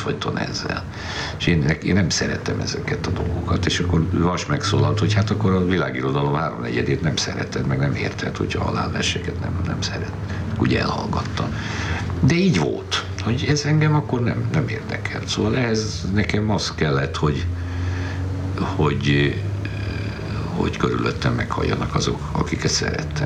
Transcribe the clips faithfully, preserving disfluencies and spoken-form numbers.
folyton ezzel. És én, én nem szeretem ezeket a dolgokat, és akkor Vas megszólalt, hogy hát akkor a világirodalom háromnegyedét nem szereted, meg nem érted, hogyha a halálverseket nem, nem szeret. Úgy elhallgatta. De így volt, hogy ez engem akkor nem, nem érdekelt. Szóval ehhez nekem az kellett, hogy, hogy, hogy körülöttem meghalljanak azok, akiket szerettem.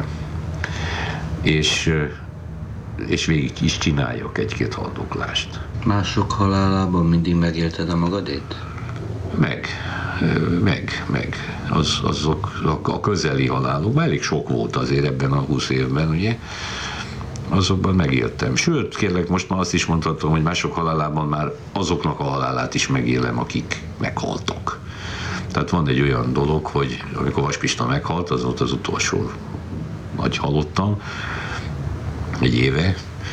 És, és végig is csináljak egy-két haldoklást. Mások halálában mindig megélted a magadét? Meg, meg, meg. Az, azok a közeli halálok, elég sok volt azért ebben a húsz évben, ugye? Azokban megéltem. Sőt, kérlek, most már azt is mondhatom, hogy mások halálában már azoknak a halálát is megélem, akik meghaltak. Tehát van egy olyan dolog, hogy amikor Vas Pista meghalt, az volt az utolsó nagy halottam, egy éve,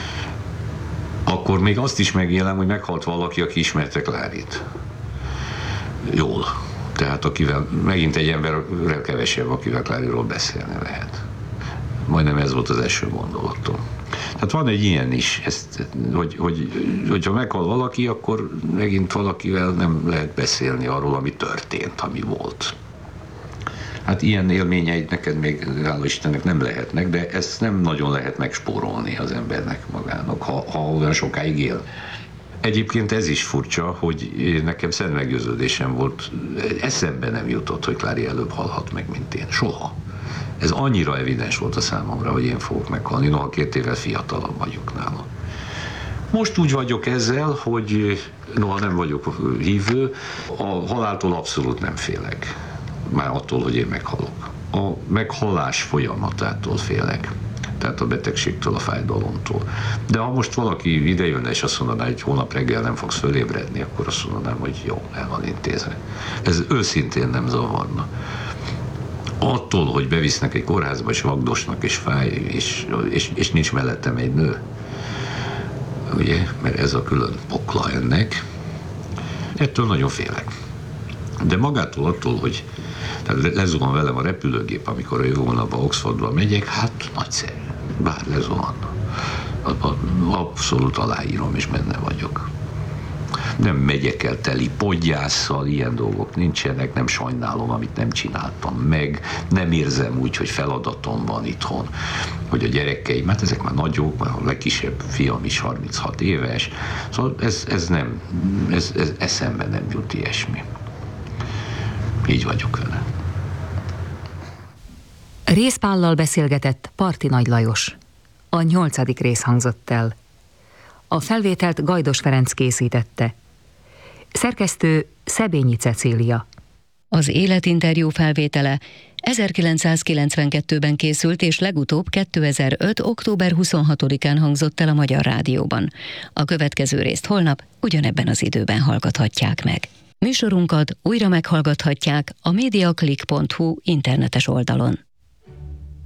akkor még azt is megélem, hogy meghalt valaki, aki ismerte Klárit. Jól. Tehát akivel, megint egy emberrel kevesebb, akivel Kláriról beszélni lehet. Majdnem ez volt az első gondolatom. Tehát van egy ilyen is, ezt, hogy, hogy, hogyha meghal valaki, akkor megint valakivel nem lehet beszélni arról, ami történt, ami volt. Hát ilyen élményeid neked még, hála Istennek, nem lehetnek, de ezt nem nagyon lehet megspórolni az embernek magának, ha, ha olyan sokáig él. Egyébként ez is furcsa, hogy nekem szent meggyőződésem volt, eszembe nem jutott, hogy Klári előbb halhat meg, mint én. Soha. Ez annyira evidens volt a számomra, hogy én fogok meghalni, noha két évvel fiatalabb vagyok nála. Most úgy vagyok ezzel, hogy noha nem vagyok hívő, a haláltól abszolút nem félek. Már attól, hogy én meghalok. A meghalás folyamatától félek. Tehát a betegségtől, a fájdalomtól. De ha most valaki idejönne és azt mondaná, hogy holnap reggel nem fogsz fölébredni, akkor azt mondanám, hogy jó, el van intézve. Ez őszintén nem zavarna. Attól, hogy bevisznek egy kórházba, és vagdosnak, és fáj, és, és, és nincs mellettem egy nő, ugye, mert ez a külön pokla ennek, ettől nagyon félek. De magától attól, hogy tehát lezuhan velem a repülőgép, amikor a jövő hónapban Oxfordba megyek, hát nagyszerű, bár lezuhan. Abszolút aláírom, és benne vagyok. Nem megyek el teli podgyásszal, ilyen dolgok nincsenek, nem sajnálom, amit nem csináltam meg, nem érzem úgy, hogy feladatom van itthon, hogy a gyerekeim, hát ezek már nagyok, már a legkisebb fiam is harminchat éves, szóval ez, ez nem, ez, ez eszembe nem jut ilyesmi. Így vagyok vele. Rész Pállal beszélgetett Parti Nagy Lajos. A nyolcadik rész hangzott el. A felvételt Gajdos Ferenc készítette. Szerkesztő Szebényi Cecília. Az életinterjú felvétele ezerkilencszázkilencvenkettőben készült, és legutóbb kétezer-öt. október huszonhatodikán hangzott el a Magyar Rádióban. A következő részt holnap ugyanebben az időben hallgathatják meg. Műsorunkat újra meghallgathatják a mediaclick pont hu internetes oldalon.